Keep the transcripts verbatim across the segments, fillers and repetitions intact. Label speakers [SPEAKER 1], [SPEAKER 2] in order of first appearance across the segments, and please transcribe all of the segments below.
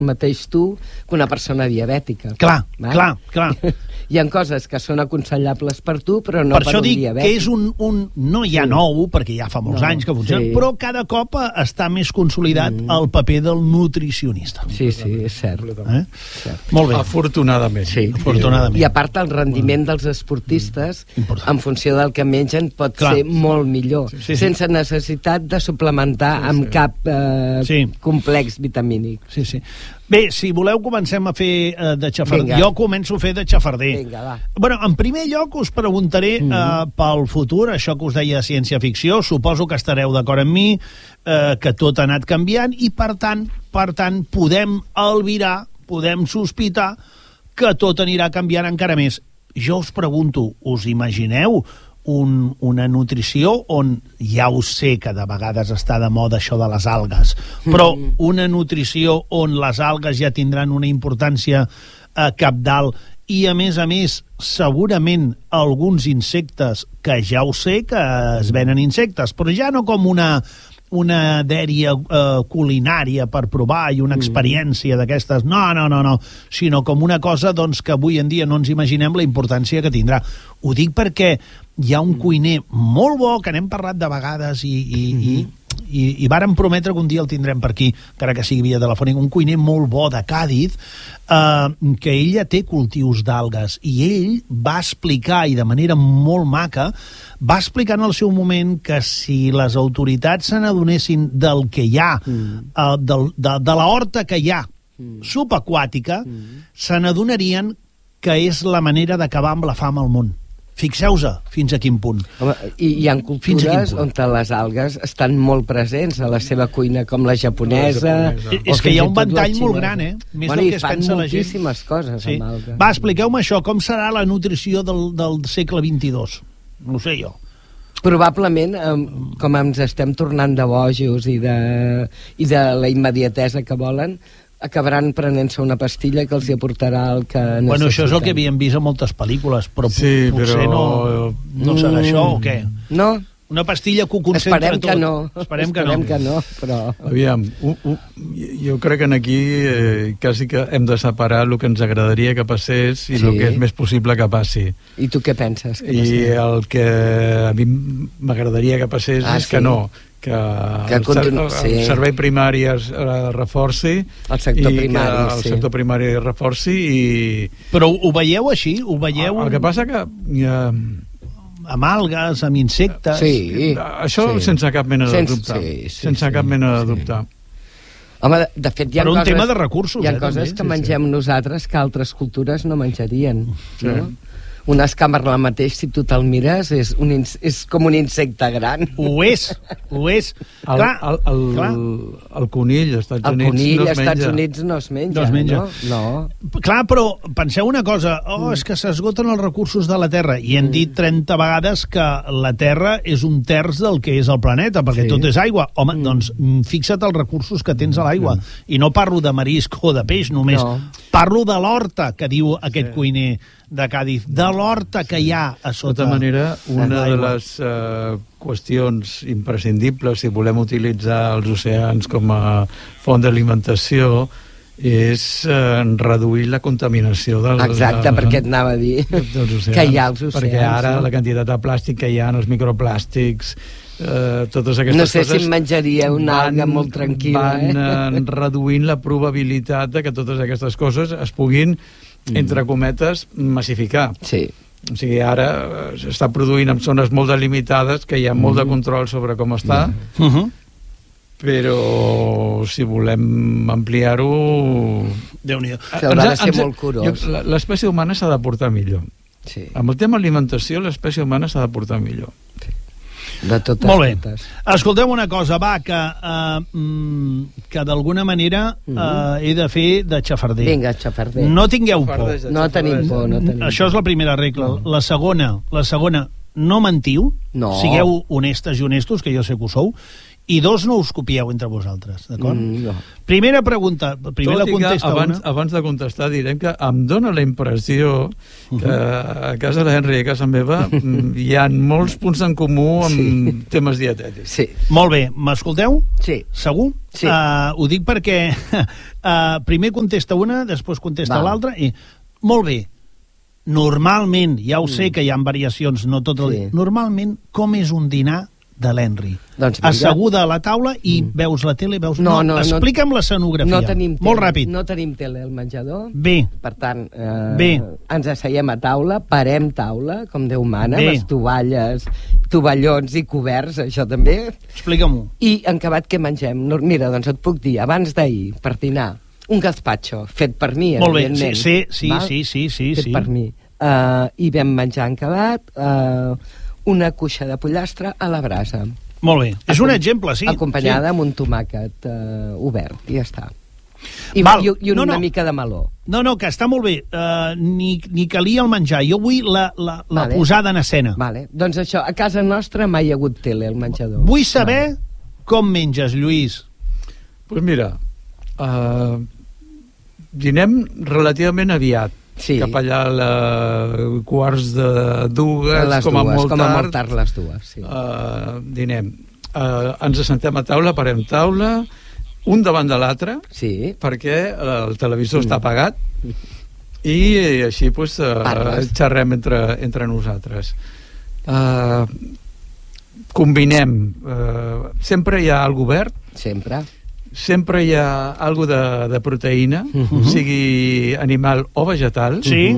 [SPEAKER 1] mateix tu que una persona diabètica.
[SPEAKER 2] Clar, val? clar, clar.
[SPEAKER 1] Hi ha coses que són aconsellables per tu, però no per, per un diabètic. Per això dic
[SPEAKER 2] que és un... un no hi ha sí. nou, perquè ja fa molts no, anys que funciona, sí. però cada cop està més consolidat mm. el paper del nutricionista.
[SPEAKER 1] Sí, sí, és cert.
[SPEAKER 2] Eh? cert. Molt bé.
[SPEAKER 3] Afortunadament.
[SPEAKER 1] Sí.
[SPEAKER 2] Afortunadament.
[SPEAKER 1] I a part, el rendiment dels esportistes, mm. en funció del que mengen, pot clar. ser molt millor, sí, sí. sense necessitat de suplementar sí, sí. amb cap eh, sí. complex vitamínic.
[SPEAKER 2] Sí, sí. Bé, si voleu comencem a fer uh, de xafarder. Vinga. Jo començo a fer de xafarder.
[SPEAKER 1] Vinga, va.
[SPEAKER 2] Bueno, en primer lloc us preguntaré mm -hmm. uh, pel futur, això que us deia de ciència-ficció, suposo que estareu d'acord amb mi, uh, que tot ha anat canviant i per tant, per tant podem albirar, podem sospitar que tot anirà canviant encara més. Jo us pregunto, us imagineu Un, una nutrició on ja ho sé que de vegades està de moda això de les algues, però una nutrició on les algues ja tindran una importància eh, cabdal i a més a més segurament alguns insectes que ja ho sé que es venen insectes, però ja no com una una dèria eh, culinària per provar i una experiència d'aquestes, no, no, no, no, sinó com una cosa doncs, que avui en dia no ens imaginem la importància que tindrà. Ho dic perquè hi ha un cuiner molt bo, que n'hem parlat de vegades i, i, mm-hmm. i, i, i vàrem prometre que un dia el tindrem per aquí, encara que sigui via telefònic, un cuiner molt bo de Càdiz, eh, que ella té cultius d'algues, i ell va explicar, i de manera molt maca, va explicar en el seu moment que si les autoritats se n'adonessin del que hi ha, mm. eh, del, de, de la horta que hi ha, mm. subaquàtica, mm. se n'adonarien que és la manera d'acabar amb la fam al món. Fixeu-se fins a quin punt.
[SPEAKER 1] Home, i hi ha cultures on les algues estan molt presents a la seva cuina, com la japonesa...
[SPEAKER 2] La japonesa. És que hi ha un ventall molt gran, eh? Més
[SPEAKER 1] bueno,
[SPEAKER 2] del que es
[SPEAKER 1] fan
[SPEAKER 2] pensa la gent.
[SPEAKER 1] moltíssimes coses sí. amb algues.
[SPEAKER 2] Va, expliqueu-me això, com serà la nutrició del, del segle vint-i-dos? No ho sé jo.
[SPEAKER 1] Probablement, com ens estem tornant de bojos i de, i de la immediatesa que volen, acabaran prenent-se una pastilla que els hi aportarà el que necessiten.
[SPEAKER 2] Bueno, això és el que havíem vist a moltes pel·lícules, però
[SPEAKER 3] sí,
[SPEAKER 2] potser
[SPEAKER 3] però...
[SPEAKER 2] no, no serà mm. això o què?
[SPEAKER 1] No.
[SPEAKER 2] Una pastilla que ho concentra
[SPEAKER 1] Esperem
[SPEAKER 2] tot.
[SPEAKER 1] Que no.
[SPEAKER 2] Esperem que
[SPEAKER 1] Esperem
[SPEAKER 2] no.
[SPEAKER 1] que no, però...
[SPEAKER 3] Aviam, uh, uh, jo crec que aquí eh, quasi que hem de separar el que ens agradaria que passés i sí. el que és més possible que passi.
[SPEAKER 1] I tu què penses? Que
[SPEAKER 3] I el que a mi m'agradaria que passés ah, és sí? que no, que, que el, continu... el, el servei primari es uh, reforci
[SPEAKER 1] el sector
[SPEAKER 3] i
[SPEAKER 1] primari,
[SPEAKER 3] que el
[SPEAKER 1] sí.
[SPEAKER 3] sector primari es reforci i...
[SPEAKER 2] Però ho veieu així? Ho veieu...
[SPEAKER 3] El, el que passa que... Uh,
[SPEAKER 2] amb algues, amb insectes...
[SPEAKER 1] Sí.
[SPEAKER 3] Això sí. sense cap mena de dubte. Sí, sí, sense sí, cap mena de dubte. Sí.
[SPEAKER 1] Home, de, de fet, hi ha
[SPEAKER 2] Però
[SPEAKER 1] coses...
[SPEAKER 2] un tema de recursos,
[SPEAKER 1] Hi ha
[SPEAKER 2] eh,
[SPEAKER 1] coses
[SPEAKER 2] també.
[SPEAKER 1] que mengem sí, sí. nosaltres que altres cultures no menjarien,
[SPEAKER 2] sí.
[SPEAKER 1] no? Un escamarla mateix, si tu te'l mires, és, un, és com un insecte gran.
[SPEAKER 2] Ho és, ho és.
[SPEAKER 3] El, clar, el, el, clar. el conill als Estats
[SPEAKER 1] el
[SPEAKER 3] Units
[SPEAKER 1] conill
[SPEAKER 3] no es
[SPEAKER 1] als
[SPEAKER 3] menja.
[SPEAKER 1] Estats Units no es menja.
[SPEAKER 2] No es menja.
[SPEAKER 1] No? no.
[SPEAKER 2] Clar, però penseu una cosa. Oh, és que s'esgoten els recursos de la Terra. I hem dit trenta vegades que la Terra és un terç del que és el planeta, perquè sí. tot és aigua. Home, mm. doncs fixa't els recursos que tens a l'aigua. Mm. I no parlo de marisc o de peix només. No. Parlo de l'horta, que diu aquest sí. cuiner de Càdiz, de l'horta que hi ha a sota.
[SPEAKER 3] De tota manera, una de les uh, qüestions imprescindibles si volem utilitzar els oceans com a font d'alimentació és uh, reduir la contaminació dels,
[SPEAKER 1] Exacte, uh, perquè et anava a dir
[SPEAKER 3] dels oceans,
[SPEAKER 1] que hi ha els oceans.
[SPEAKER 3] Perquè ara no? la quantitat de plàstic que hi ha, els microplàstics, Uh, totes aquestes
[SPEAKER 1] no sé
[SPEAKER 3] coses
[SPEAKER 1] si em menjaria una van, alga molt tranquil·la
[SPEAKER 3] van eh? reduint la probabilitat de que totes aquestes coses es puguin, mm. entre cometes, massificar.
[SPEAKER 1] Sí.
[SPEAKER 3] O sigui, ara s'està produint en zones molt delimitades que hi ha mm. molt de control sobre com està, mm. uh-huh. però si volem ampliar-ho...
[SPEAKER 2] Déu-n'hi-do.
[SPEAKER 1] S'haurà de ser molt curós.
[SPEAKER 3] L'espècie humana s'ha de portar millor.
[SPEAKER 1] Sí.
[SPEAKER 3] Amb el tema alimentació, l'espècie humana s'ha de portar millor.
[SPEAKER 1] Sí. De totes,
[SPEAKER 2] molt bé.
[SPEAKER 1] Totes.
[SPEAKER 2] Escolteu una cosa, va, que, uh, que d'alguna manera uh, he de fer de xafarder.
[SPEAKER 1] Vinga, xafarder.
[SPEAKER 2] No tingueu por.
[SPEAKER 1] No tenim por, no tenim
[SPEAKER 2] Això és la primera regla. No. La segona, la segona, no mentiu,
[SPEAKER 1] no.
[SPEAKER 2] sigueu honestes i honestos, que jo sé que ho sou, I dos, no us copieu entre vosaltres, d'acord?
[SPEAKER 1] Mm, no.
[SPEAKER 2] Primera pregunta, primer la contesta
[SPEAKER 3] abans,
[SPEAKER 2] una.
[SPEAKER 3] Abans de contestar direm que em dóna la impressió que a casa d'Henry i a casa meva hi ha molts punts en comú amb sí. temes dietètics.
[SPEAKER 1] Sí.
[SPEAKER 2] Molt bé, m'escolteu?
[SPEAKER 1] Sí.
[SPEAKER 2] Segur?
[SPEAKER 1] Sí.
[SPEAKER 2] Uh, ho dic perquè uh, primer contesta una, després contesta l'altra i... Molt bé. Normalment, ja ho sé que hi ha variacions, no tot el... Sí. Normalment, com és un dinar de l'Henry?
[SPEAKER 1] Doncs
[SPEAKER 2] asseguda a la taula i mm. veus la tele, veus...
[SPEAKER 1] No, no,
[SPEAKER 2] explica'm
[SPEAKER 1] no,
[SPEAKER 2] l'escenografia.
[SPEAKER 1] No tenim tele,
[SPEAKER 2] molt ràpid.
[SPEAKER 1] No tenim tele al menjador.
[SPEAKER 2] Bé.
[SPEAKER 1] Per tant, eh,
[SPEAKER 2] Bé.
[SPEAKER 1] ens asseiem a taula, parem taula, com Déu mana,
[SPEAKER 2] Bé.
[SPEAKER 1] les tovalles, tovallons i coberts, això també.
[SPEAKER 2] Explica-m'ho.
[SPEAKER 1] I en acabat què mengem? No, mira, doncs et puc dir, abans d'ahir, per dinar, un gazpacho, fet per mi,
[SPEAKER 2] molt bé,
[SPEAKER 1] evidentment.
[SPEAKER 2] sí, sí, sí, sí, sí, sí,
[SPEAKER 1] fet
[SPEAKER 2] sí.
[SPEAKER 1] per mi. Uh, I vam menjar en acabat uh, una cuixa de pollastre a la brasa.
[SPEAKER 2] Molt bé, és un exemple, sí.
[SPEAKER 1] Acompanyada
[SPEAKER 2] sí.
[SPEAKER 1] amb un tomàquet uh, obert, i ja està. I,
[SPEAKER 2] Val.
[SPEAKER 1] i, i una
[SPEAKER 2] no, no.
[SPEAKER 1] mica de meló.
[SPEAKER 2] No, no, que està molt bé. Uh, ni, ni calia el menjar. Jo vull la, la, la vale. posada en escena.
[SPEAKER 1] Vale. Doncs això, a casa nostra mai hi ha hagut tele al menjador.
[SPEAKER 2] Vull saber vale. com menges, Lluís.
[SPEAKER 3] Doncs pues mira, uh, dinem relativament aviat. Sí. Cap allà a la quarts de dues,
[SPEAKER 1] les
[SPEAKER 3] com a
[SPEAKER 1] dues,
[SPEAKER 3] molt
[SPEAKER 1] com a
[SPEAKER 3] tard.
[SPEAKER 1] molt tard les dues, sí.
[SPEAKER 3] Uh, dinem. Uh, ens assentem a taula, parem taula, un davant de l'altre,
[SPEAKER 1] sí.
[SPEAKER 3] perquè el televisor mm. està apagat, i així pues, uh, xerrem entre, entre nosaltres. Uh, combinem. Uh, sempre hi ha algo verd.
[SPEAKER 1] Sempre.
[SPEAKER 3] Sempre hi ha algo de, de proteïna, uh -huh. sigui animal o vegetal.
[SPEAKER 2] Sí.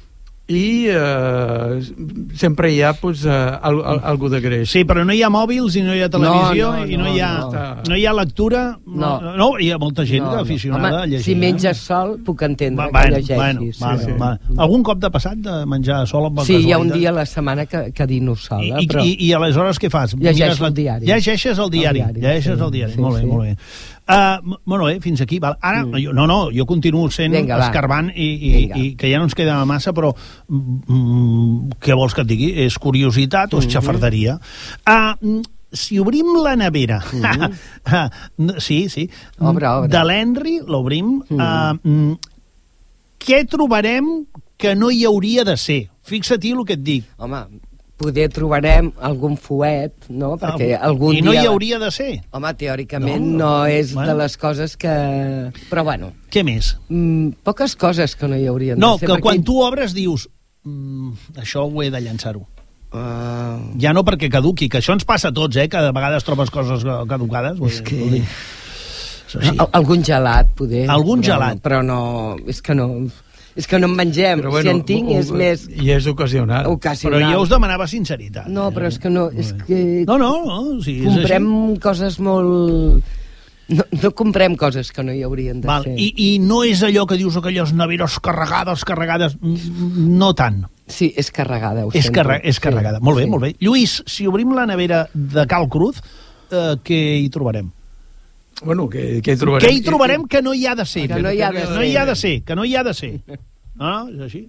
[SPEAKER 3] I uh, sempre hi ha pues, uh, al, al, algo de greix.
[SPEAKER 2] Sí, però no hi ha mòbils i no hi ha televisió no, no, i no, no, hi ha,
[SPEAKER 3] no.
[SPEAKER 2] no hi ha lectura. No, no, no hi ha molta gent no, aficionada
[SPEAKER 1] no. Home,
[SPEAKER 2] a llegir.
[SPEAKER 1] si menges sol, puc entendre
[SPEAKER 2] va,
[SPEAKER 1] que
[SPEAKER 2] bueno,
[SPEAKER 1] llegeixis.
[SPEAKER 2] Bueno,
[SPEAKER 1] sí,
[SPEAKER 2] vale,
[SPEAKER 1] sí.
[SPEAKER 2] Vale. Algun cop t'ha passat de menjar sol amb
[SPEAKER 1] sí, hi ha un dia a la setmana que, que dino sola.
[SPEAKER 2] I,
[SPEAKER 1] però...
[SPEAKER 2] i, I aleshores què fas?
[SPEAKER 1] Llegeixes el diari.
[SPEAKER 2] Llegeixes el diari.
[SPEAKER 1] El diari
[SPEAKER 2] Llegeixes
[SPEAKER 1] sí,
[SPEAKER 2] el diari.
[SPEAKER 1] Sí,
[SPEAKER 2] molt bé,
[SPEAKER 1] sí.
[SPEAKER 2] molt bé. Uh, bueno, bé, fins aquí. Val. Ara, mm. jo, no, no, jo continuo sent Venga, escarbant i, i, i que ja no ens queda massa, però mm, què vols que et digui? És curiositat o és xafarderia? Uh, si obrim la nevera... Mm. sí, sí.
[SPEAKER 1] Obre, obre.
[SPEAKER 2] De l'Henry, l'obrim. Mm. Uh, què trobarem que no hi hauria de ser? Fixa-t'hi el que et dic.
[SPEAKER 1] Home... poder trobarem algun fuet, no? Perquè algun
[SPEAKER 2] I no
[SPEAKER 1] dia...
[SPEAKER 2] hi hauria de ser.
[SPEAKER 1] Home, teòricament no, no és bueno. de les coses que... Però bueno...
[SPEAKER 2] Què més?
[SPEAKER 1] Mm, poques coses que no hi haurien
[SPEAKER 2] no,
[SPEAKER 1] de ser.
[SPEAKER 2] No, que
[SPEAKER 1] perquè...
[SPEAKER 2] quan tu obres dius mm, això ho he de llançar-ho.
[SPEAKER 1] Uh...
[SPEAKER 2] Ja no perquè caduqui, que això ens passa a tots, eh? Que de vegades trobes coses caducades.
[SPEAKER 1] És que... Sí. Algun gelat, poder.
[SPEAKER 2] Algun
[SPEAKER 1] però,
[SPEAKER 2] gelat.
[SPEAKER 1] Però no... És que no... És que no en mengem, bueno, si en tinc és més...
[SPEAKER 3] I és ocasional.
[SPEAKER 1] ocasional.
[SPEAKER 2] Però jo us demanava sinceritat.
[SPEAKER 1] No, però és que no... És que
[SPEAKER 2] no, no, no sí, és
[SPEAKER 1] comprem
[SPEAKER 2] així.
[SPEAKER 1] coses molt... No, no comprem coses que no hi haurien de
[SPEAKER 2] Val.
[SPEAKER 1] ser.
[SPEAKER 2] I, I no és allò que dius aquelles neveres carregades, carregades... No tant.
[SPEAKER 1] Sí, és carregada, ho
[SPEAKER 2] és
[SPEAKER 1] sento.
[SPEAKER 2] Carre és carregada, sí, molt bé, sí. molt bé. Lluís, si obrim la nevera de Cal Cruz, eh, què hi trobarem?
[SPEAKER 3] Bueno, què, què hi trobarem?
[SPEAKER 2] Què hi trobarem que no hi ha de ser?
[SPEAKER 1] Que no hi ha de ser.
[SPEAKER 2] No hi ha de ser, que no hi ha de ser. No, no, és així.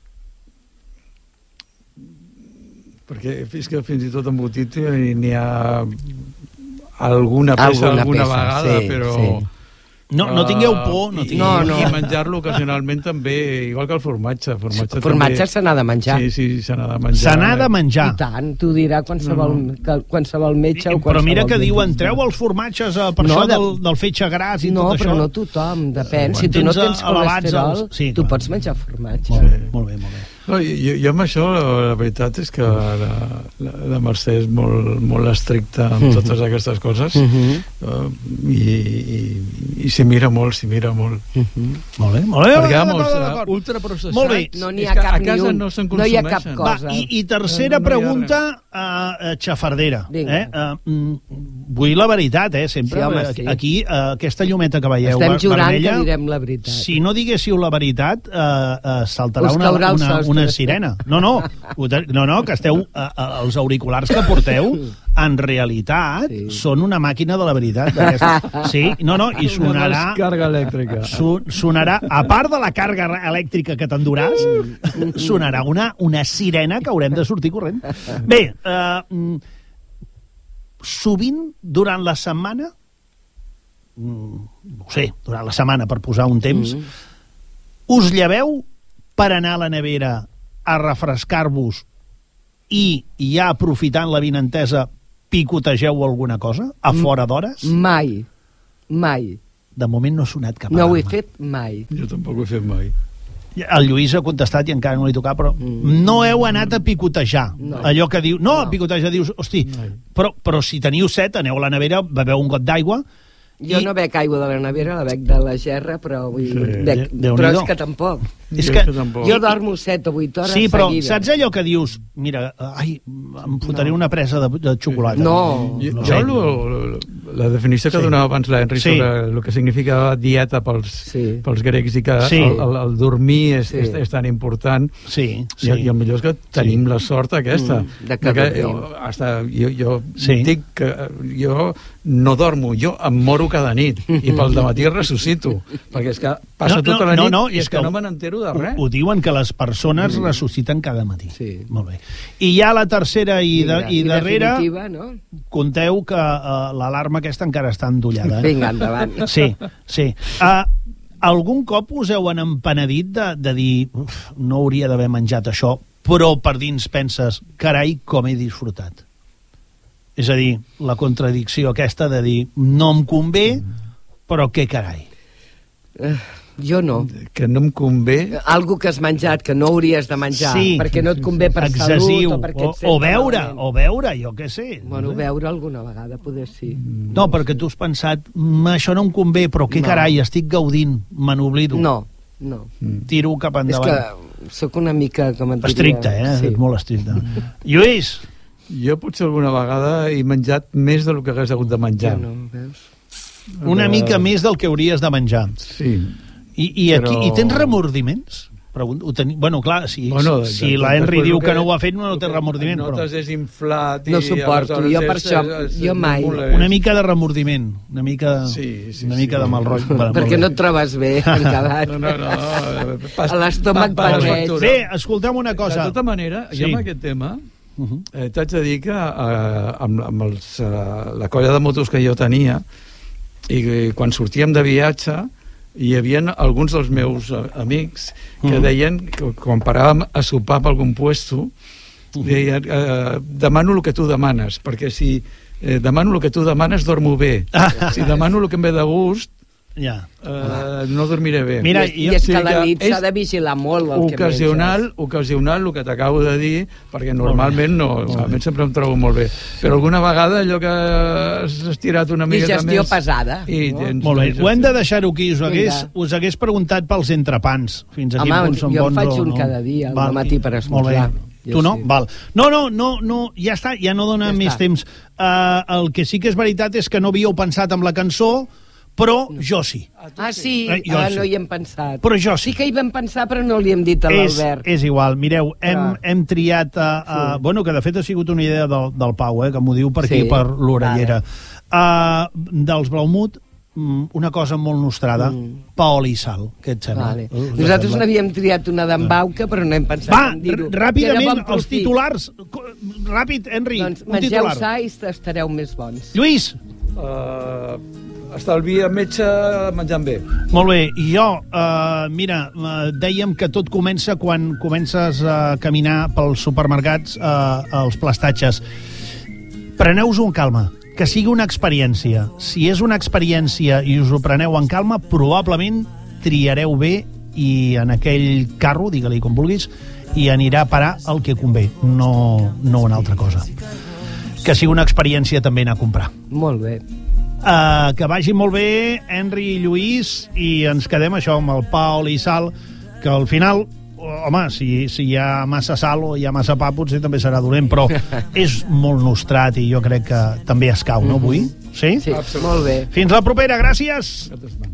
[SPEAKER 3] Perquè és que fins i tot embotit n'hi ha alguna peça alguna, alguna peça, vegada, sí, però... Sí.
[SPEAKER 2] No, no tingueu por. No tingueu...
[SPEAKER 3] No, no. I menjar-lo ocasionalment també, igual que el formatge. Formatge,
[SPEAKER 1] formatge també... se n'ha de menjar.
[SPEAKER 3] Sí, sí, se n'ha de menjar.
[SPEAKER 2] Se n'ha de menjar.
[SPEAKER 1] I tant, t'ho dirà qualsevol, no. qualsevol metge I, o qualsevol...
[SPEAKER 2] Però mira que diuen, treu els formatges eh, per no, això de... del, del fetge gras i
[SPEAKER 1] no,
[SPEAKER 2] tot això.
[SPEAKER 1] No, però no tothom, depèn. Si tu no tens colesterol, els... sí, tu clar. pots menjar formatge.
[SPEAKER 2] Molt bé, molt bé. Molt bé.
[SPEAKER 3] No, jo, jo amb això, la veritat és que la, la, la Mercè és molt, molt estricta amb totes aquestes coses, uh-huh. uh, i, i, i s'hi mira molt, s'hi mira molt.
[SPEAKER 2] Uh-huh. Molt bé, molt bé.
[SPEAKER 3] Perquè, vamos, uh, ultraprocessats,
[SPEAKER 2] molt bé.
[SPEAKER 1] No n'hi ha cap ni un.
[SPEAKER 3] No,
[SPEAKER 1] no hi ha cap cosa.
[SPEAKER 2] Va, i, i tercera no, no pregunta, uh, xafardera. Eh? Uh, vull la veritat, eh, sempre. Sí, home, sí. Aquí, uh, aquesta llumeta que veieu
[SPEAKER 1] Estem jurant
[SPEAKER 2] vermella,
[SPEAKER 1] que direm la veritat.
[SPEAKER 2] Si no diguéssiu la veritat, uh, uh, saltarà una, una, una sirena. No, no, no, no, que esteu, uh, uh, els auriculars que porteu, en realitat, sí. són una màquina de la veritat. Sí, no, no, i sonarà...
[SPEAKER 3] Una descàrrega elèctrica.
[SPEAKER 2] Sonarà, a part de la càrrega elèctrica que t'enduràs, sonarà una, una sirena que haurem de sortir corrent. Bé, uh, sovint, durant la setmana, no sé, durant la setmana, per posar un temps, mm. us lleveu per anar a la nevera a refrescar-vos i ja aprofitant la vinentesa picotegeu alguna cosa a fora d'hores?
[SPEAKER 1] Mai, mai.
[SPEAKER 2] De moment no ha sonat cap
[SPEAKER 1] alarma. No ho he
[SPEAKER 2] arma.
[SPEAKER 1] fet mai.
[SPEAKER 3] Jo tampoc ho he fet mai.
[SPEAKER 2] El Lluís ha contestat i encara no li toca, però mm. no heu anat a picotejar. No. Allò que diu... No, no. picotejar, dius, hosti, no. però, però si teniu set, aneu a la nevera, beveu un got d'aigua.
[SPEAKER 1] Jo I... no bec aigua de la nevera, la bec de la gerra, però, vull... sí. bec... però és que tampoc.
[SPEAKER 2] És que...
[SPEAKER 1] Jo dormo set o vuit hores
[SPEAKER 2] sí, però
[SPEAKER 1] seguida.
[SPEAKER 2] Saps allò que dius? Mira, ai, em fotré no. una presa de, de xocolata.
[SPEAKER 1] No.
[SPEAKER 3] Jo, no jo lo, la definició que sí. donava abans l'Henry sí. sobre el que significa dieta pels, sí. pels grecs i que sí. el, el, el dormir és, sí. és, és tan important.
[SPEAKER 2] Sí, sí.
[SPEAKER 3] I, I el millor és que tenim sí. la sort aquesta.
[SPEAKER 1] Mm, de que,
[SPEAKER 3] que jo, hasta, jo, jo sí. dic que jo no dormo, jo em moro cada nit i pel dematí ressuscito, perquè és que passa no, tota la
[SPEAKER 2] no,
[SPEAKER 3] nit
[SPEAKER 2] no,
[SPEAKER 3] i és que, que no me n'entero de res.
[SPEAKER 2] Ho, ho diuen que les persones mm. ressusciten cada matí. Sí. Molt bé. I ja la tercera i, de, i, i darrere, no? Conteu que uh, l'alarma aquesta encara està endollada. Eh?
[SPEAKER 1] Vinga, endavant.
[SPEAKER 2] Sí, sí. Uh, algun cop us heu empenedit de, de dir uf, no hauria d'haver menjat això, però per dins penses, carai, com he disfrutat. És a dir, la contradicció aquesta de dir no em convé, però què carai.
[SPEAKER 1] Uh, jo no.
[SPEAKER 3] Que no em convé...
[SPEAKER 1] Algo que has menjat, que no hauries de menjar, sí, perquè no et convé per
[SPEAKER 2] excessiu,
[SPEAKER 1] salut o perquè et
[SPEAKER 2] o, o veure, o veure, jo què sé.
[SPEAKER 1] Bueno, veure alguna vegada, poder sí.
[SPEAKER 2] No, perquè tu has pensat, això no em convé, però què no. carai, estic gaudint, me n'oblido.
[SPEAKER 1] No, no.
[SPEAKER 2] Tiro cap endavant.
[SPEAKER 1] És que sóc una mica, com et diria...
[SPEAKER 2] Estricte, eh? Sí. Molt estricte. Lluís!
[SPEAKER 3] Jo potser alguna vegada he menjat més del que hagués hagut de menjar.
[SPEAKER 1] Ja no, veus?
[SPEAKER 2] Una uh... mica més del que hauries de menjar.
[SPEAKER 3] Sí.
[SPEAKER 2] I, i, aquí, però... i tens remordiments? Ho teni... Bueno, clar, si,
[SPEAKER 3] bueno,
[SPEAKER 2] si de, la Henry diu que, que no ho ha fet, no, no té remordiment.
[SPEAKER 3] No t'has desinflat...
[SPEAKER 1] No suporto, jo per això, jo mai.
[SPEAKER 2] Una mica de remordiment, una mica, sí, sí, una mica sí. de mal rotllo.
[SPEAKER 1] Perquè no et trobes bé, encabat.
[SPEAKER 3] No, no, no. Pas,
[SPEAKER 1] a l'estómac pateix.
[SPEAKER 2] Bé, escolta'm una cosa.
[SPEAKER 3] De tota manera, sí. jo amb aquest tema... Uh -huh. eh, t'haig de dir que eh, amb, amb els, eh, la colla de motos que jo tenia i, i quan sortíem de viatge hi havia alguns dels meus eh, amics que uh -huh. deien que quan paràvem a sopar per algun puesto uh -huh. deien, eh, demano el que tu demanes, perquè si eh, demano el que tu demanes dormo bé, ah. si demano el que em ve de gust ja. Uh, no dormiré bé.
[SPEAKER 1] Mira, I, i és que la nit s'ha de vigilar molt el
[SPEAKER 3] ocasional,
[SPEAKER 1] que menges.
[SPEAKER 3] Ocasional, el que t'acabo de dir, perquè normalment no, normalment sempre em trobo molt bé. Però alguna vegada allò que has estirat una miqueta més...
[SPEAKER 1] Digestió pesada.
[SPEAKER 3] I
[SPEAKER 1] no?
[SPEAKER 3] tens
[SPEAKER 2] molt bé, ho hem de deixar-ho aquí. Us hagués, us hagués preguntat pels entrepans. Fins a quin
[SPEAKER 1] Home,
[SPEAKER 2] punt són
[SPEAKER 1] jo
[SPEAKER 2] bons
[SPEAKER 1] en faig
[SPEAKER 2] o
[SPEAKER 1] un
[SPEAKER 2] no.
[SPEAKER 1] cada dia, al matí per esmorzar.
[SPEAKER 2] Tu no? Sí. Val. No, no, no, no, ja està, ja no dona ja més està. temps. Uh, el que sí que és veritat és que no havíeu pensat en la cançó, però no. jo sí.
[SPEAKER 1] Ah, sí? Eh, ah, no
[SPEAKER 2] sí.
[SPEAKER 1] hi hem pensat.
[SPEAKER 2] Però jo sí.
[SPEAKER 1] Sí que hi vam pensar, però no li hem dit a l'Albert.
[SPEAKER 2] És, és igual. Mireu, hem, però... hem triat... A, a, sí. Bueno, que de fet ha sigut una idea del, del Pau, eh, que m'ho diu per aquí, sí. per l'orellera. Vale. Uh, dels Blaumut, una cosa molt nostrada, mm. pa, oli i sal. Què et sembla?
[SPEAKER 1] Vale. Nosaltres n'havíem triat una d'en Bauca, però no hem pensat
[SPEAKER 2] Va,
[SPEAKER 1] en dir-ho.
[SPEAKER 2] Va, ràpidament, els titulars. Ràpid, Henry,
[SPEAKER 1] doncs,
[SPEAKER 2] un titular.
[SPEAKER 1] Mengeu sa i estareu més bons.
[SPEAKER 2] Lluís!
[SPEAKER 3] Uh, estalvia metge menjant bé.
[SPEAKER 2] Molt bé, i jo, uh, mira, uh, dèiem que tot comença quan comences a caminar pels supermercats, uh, als plastatges. Preneu-vos-ho en calma, que sigui una experiència. Si és una experiència i us ho preneu en calma, probablement triareu bé i en aquell carro, digue-li com vulguis, i anirà a parar el que convé, no, no una altra cosa. Que sigui una experiència també anar a comprar.
[SPEAKER 1] Molt bé.
[SPEAKER 2] Uh, que vagi molt bé, Henry i Lluís, i ens quedem això amb el pa, oli i sal, que al final, home, si, si hi ha massa sal o hi ha massa pa, potser també serà dolent, però és molt nostrat i jo crec que també escau, no, avui? Sí?
[SPEAKER 1] Sí, molt bé.
[SPEAKER 2] Fins la propera, gràcies!